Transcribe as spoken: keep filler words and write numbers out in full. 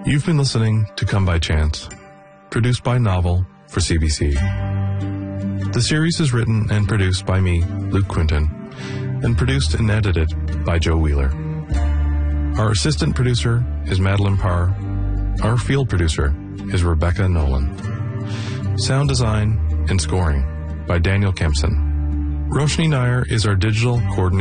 You've been listening to Come By Chance, produced by Novel for C B C. The series is written and produced by me, Luke Quinton, and produced and edited by Joe Wheeler. Our assistant producer is Madeline Parr. Our field producer is Rebecca Nolan. Sound design and scoring by Daniel Kempson. Roshni Nair is our digital coordinator.